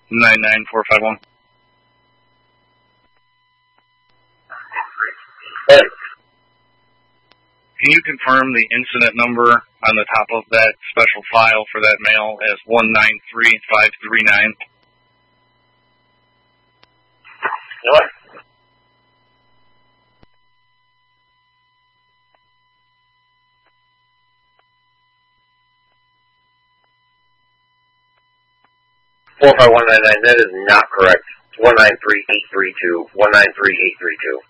99451. Hey. Can you confirm the incident number on the top of that special file for that mail as 193539? What? That is not correct. 193832. 193832.